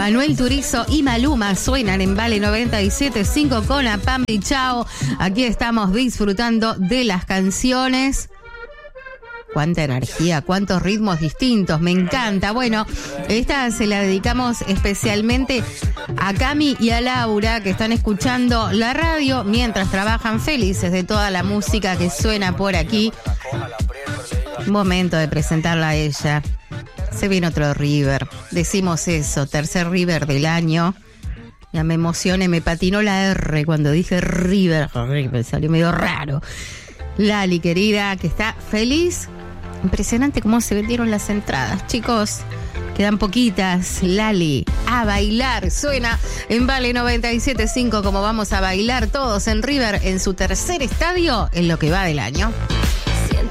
Manuel Turizo y Maluma suenan en Vale 97.5 con Apambi Chao. Aquí estamos disfrutando de las canciones. Cuánta energía, cuántos ritmos distintos, me encanta. Bueno, esta se la dedicamos especialmente a Cami y a Laura, que están escuchando la radio mientras trabajan, felices de toda la música que suena por aquí. Momento de presentarla a ella. Se viene otro River, decimos eso, tercer River del año. Ya me emocioné, me patinó la R cuando dije River, salió medio raro. Lali, querida, que está feliz. Impresionante cómo se vendieron las entradas, chicos. Quedan poquitas. Lali, a bailar. Suena en Vale 97.5 como vamos a bailar todos en River en su tercer estadio en lo que va del año.